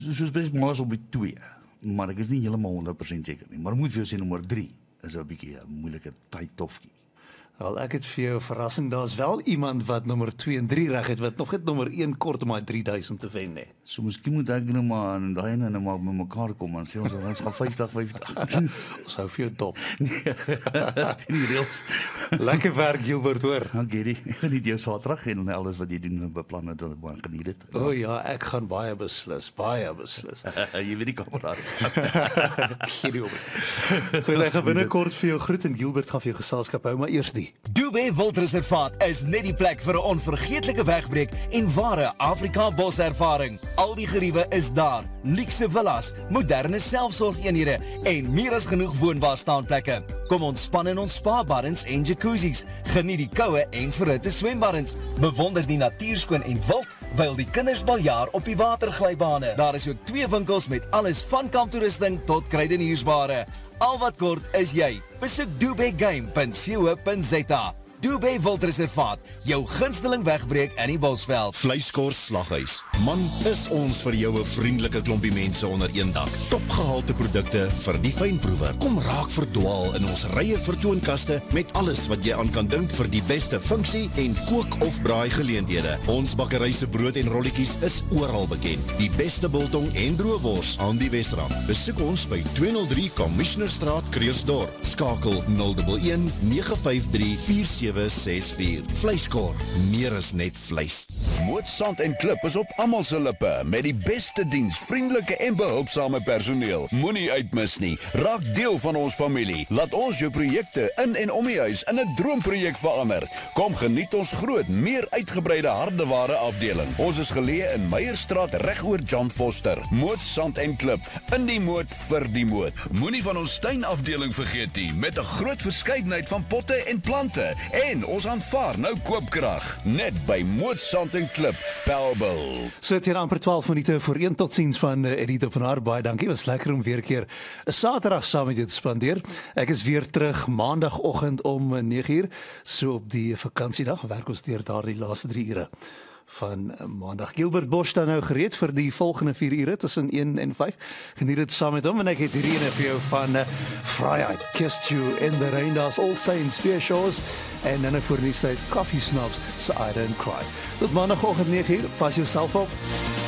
Soos best maar op die 2, maar ek is nie heeltemal 100% seker nie. Maar moet vir jou sê nommer 3 is 'n bietjie 'n moeilike tydtofkie. Wel, ek het vir jou 'n verrassing. Daar's wel iemand wat nommer 2 en 3 reg het, wat nog net nommer 1 kort om daai 3000 te wen, nee. So miskien moet ek nou maar en daai en nou maar by mekaar kom en sê ons gaan 50-50. Ons hou vir jou dop. Dis die reëls. Lekker werk, Gilbert, hoor. Gary, ek geniet jou Saterdag en alles wat jy doen en beplan het, dat ek geniet dit. O ja, ek gaan baie beslis. Jy weet die kamerads. Gierie op. Goed, ek gaan binnekort vir jou groet en Gilbert gaan vir jou geselskap hou, maar eers die. Dubé Wildreservaat is net die plek vir 'n onvergeetlike wegbreek en ware Afrika boservaring. Al die geriewe is daar, luukse villas, moderne selfsorgeenhede en meer as genoeg woonbare staanplekke. Kom ontspan in ons spa-baddens en jacuzzis, geniet die koue en verhitte swembaddens, bewonder die natuurskoon en wild, wyl die kinders baljaar op die waterglybane. Daar is ook 2 winkels met alles van kamptoerusting tot kruideniersware. Al wat kort is jy. Besoek dubégame.co.za. Dubé Wildreservaat, jou gunsteling wegbreek in die Bosveld. Vleiskors Slaghuis. Man, is ons vir jou 'n vriendelike klompie mense onder een dak. Topgehalte produkte vir die fynproewer. Kom raak verdwaal in ons rye vertoonkaste met alles wat jy aan kan dink vir die beste funksie en kook of braai geleenthede. Ons bakkery se brood en rolletjies is oral bekend. Die beste biltong en droëwors aan die Wesrand. Besoek ons by 203 Commissionerstraat, Krugersdorp. Skakel 011 953 4764. Vleiskor, meer as net vleis. Moot Sand en Klip is op almal se lippe met die beste diens, vriendelike en behulpsame personeel. Moenie uitmis nie. Raak deel van ons familie. Laat ons jou projekte in en om die huis in 'n droomprojek verander. Kom geniet ons groot, meer uitgebreide hardeware afdeling. Ons is geleë in Meyerstraat regoor John Foster. Moot Sand en Klip, in die moot vir die moot. Moenie van ons tuinafdeling vergeet nie, met 'n groot verskeidenheid van potte en plante. En ons aanvaar nou koopkrag, net by Moot Sand en Klip, Bellville. So het hier amper 12 minute voor 1 tot ziens van Edith van haar. Baie dankie, was lekker om weer 'n keer 'n Saterdag saam met jou te spandeer. Ek is weer terug maandagooggend om 9:00, so op die vakansiedag, werk ons deur daardie laaste 3 ure van maandag. Gilbert Bosch dan nou gereed vir die volgende 4 ure tussen 1 en 5. Geniet dit saam met hom en ek het hierdie ene vir jou van Freiheit, Kissed You in the Rain, das All Saints Spearshows en dan voor die tyd Coffee Snobs, So I Don't Cry. Tot maandagoggend 9:00, pas jouself op.